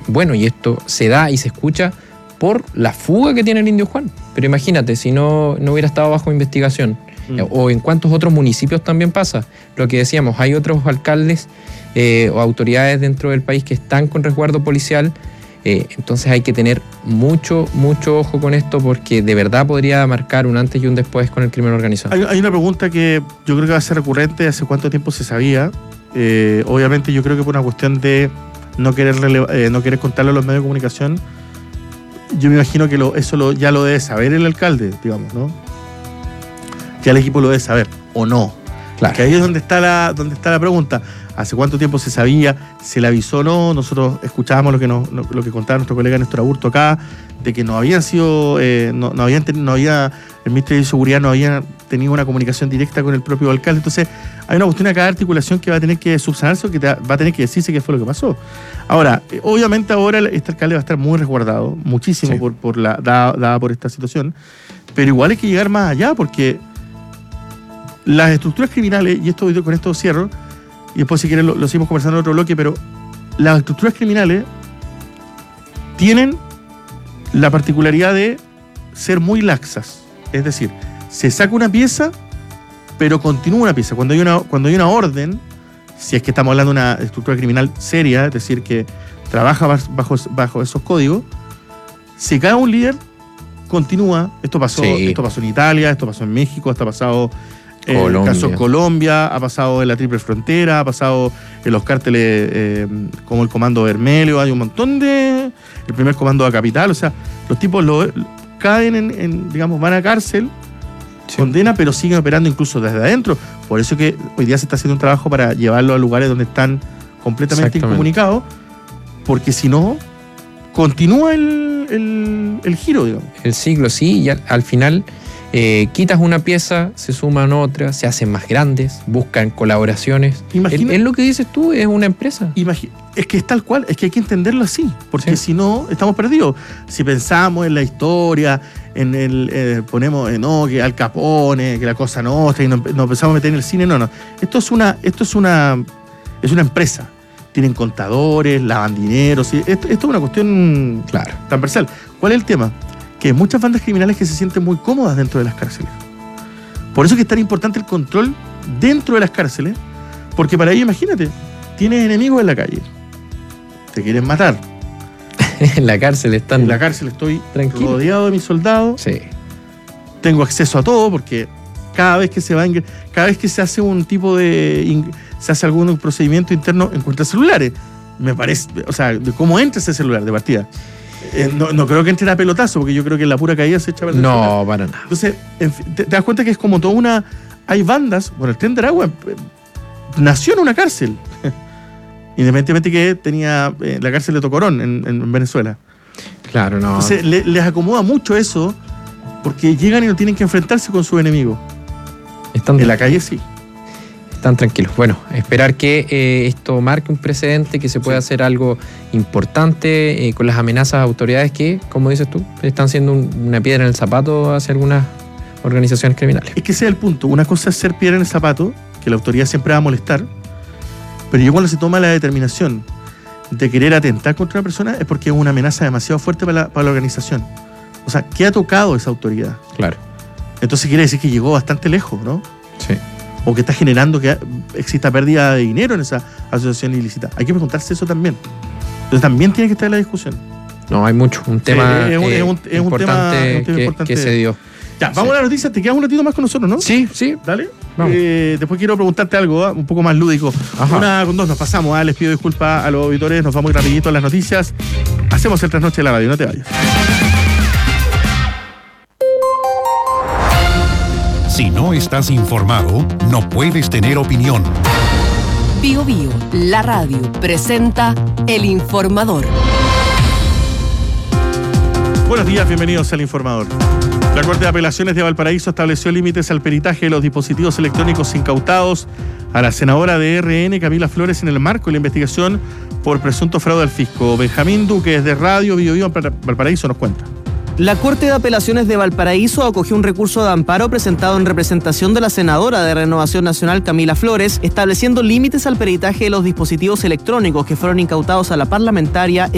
bueno, y esto se da y se escucha por la fuga que tiene el Indio Juan. Pero imagínate, si no hubiera estado bajo investigación, o en cuántos otros municipios también pasa. Lo que decíamos, hay otros alcaldes o autoridades dentro del país que están con resguardo policial. Entonces hay que tener mucho ojo con esto, porque de verdad podría marcar un antes y un después con el crimen organizado. Hay una pregunta que yo creo que va a ser recurrente. ¿Hace cuánto tiempo se sabía? Obviamente yo creo que por una cuestión de no querer contarlo a los medios de comunicación, yo me imagino que eso ya lo debe saber el alcalde, digamos, ¿no? Ya el equipo lo debe saber, ¿o no? Claro. Que ahí es donde está la pregunta. ¿Hace cuánto tiempo se sabía? ¿Se le avisó o no? Nosotros escuchábamos lo que contaba nuestro colega Néstor Aburto acá, de que no habían sido, el Ministerio de Seguridad no había tenido una comunicación directa con el propio alcalde. Entonces, hay una cuestión acá de articulación que va a tener que subsanarse, o que va a tener que decirse qué fue lo que pasó. Ahora, obviamente ahora este alcalde va a estar muy resguardado, muchísimo, sí, dada por esta situación, pero igual hay que llegar más allá, porque las estructuras criminales, y con esto cierro, y después si quieren lo seguimos conversando en otro bloque, pero las estructuras criminales tienen la particularidad de ser muy laxas. Es decir, se saca una pieza, pero continúa una pieza. Cuando hay una orden, si es que estamos hablando de una estructura criminal seria, es decir, que trabaja bajo esos códigos, se cae un líder, continúa. Esto pasó en Italia, esto pasó en México, esto ha pasado en el caso Colombia, ha pasado en la Triple Frontera, ha pasado en los cárteles como el Comando Vermelho, hay un montón el primer comando de Capital. O sea, los tipos caen digamos, van a cárcel, condena, pero siguen operando incluso desde adentro. Por eso que hoy día se está haciendo un trabajo para llevarlo a lugares donde están completamente incomunicados, porque si no, continúa el giro, digamos. El ciclo, sí, y al final quitas una pieza, se suman otras, se hacen más grandes, buscan colaboraciones. Es lo que dices tú, es una empresa. Es que es tal cual, es que hay que entenderlo así, porque si no, estamos perdidos. Si pensamos en la historia, ponemos que Al Capone, que la cosa nostra, y nos empezamos a meter en el cine, no. Esto es una empresa. Tienen contadores, lavan dinero, ¿sí? Esto es una cuestión transversal. ¿Cuál es el tema? Que hay muchas bandas criminales que se sienten muy cómodas dentro de las cárceles. Por eso que es tan importante el control dentro de las cárceles, porque para ello, imagínate, tienes enemigos en la calle, te quieren matar. En la cárcel estoy tranquilo, rodeado de mis soldados, tengo acceso a todo, porque cada vez que se hace un tipo se hace algún procedimiento interno, encuentra celulares. Me parece, o sea, ¿cómo entra ese celular de partida? No creo que entre a pelotazo, porque yo creo que en la pura caída se echa a perder. No, para nada. Entonces, te das cuenta que es como toda una... Hay bandas, bueno, el Tren de Aragua nació en una cárcel, independientemente que tenía la cárcel de Tocorón en Venezuela. Claro, no. Entonces, les acomoda mucho eso, porque llegan y no tienen que enfrentarse con sus enemigos. En la calle sí. Están tranquilos. Bueno, esperar que esto marque un precedente, que se pueda hacer algo importante con las amenazas a autoridades que, como dices tú, están siendo una piedra en el zapato hacia algunas organizaciones criminales. Es que ese es el punto. Una cosa es ser piedra en el zapato, que la autoridad siempre va a molestar, pero yo cuando se toma la determinación de querer atentar contra una persona es porque es una amenaza demasiado fuerte para la organización. O sea, ¿qué ha tocado esa autoridad? Claro. Entonces quiere decir que llegó bastante lejos, ¿no? Sí. O que está generando que exista pérdida de dinero en esa asociación ilícita. Hay que preguntarse eso también. Entonces también tiene que estar en la discusión. No, hay mucho. Un tema importante que se dio. Ya, vamos a la noticia. Te quedas un ratito más con nosotros, ¿no? Sí. Dale. Después quiero preguntarte algo un poco más lúdico. Ajá. Una con dos nos pasamos. Les pido disculpas a los auditores. Nos vamos rapidito a las noticias. Hacemos el trasnoche de la radio. No te vayas. Si no estás informado, no puedes tener opinión. Bio Bio, la radio, presenta El Informador. Buenos días, bienvenidos al Informador. La Corte de Apelaciones de Valparaíso estableció límites al peritaje de los dispositivos electrónicos incautados a la senadora de RN, Camila Flores, en el marco de la investigación por presunto fraude al fisco. Benjamín Duque, desde Radio Bio Bio Valparaíso, nos cuenta. La Corte de Apelaciones de Valparaíso acogió un recurso de amparo presentado en representación de la senadora de Renovación Nacional, Camila Flores, estableciendo límites al peritaje de los dispositivos electrónicos que fueron incautados a la parlamentaria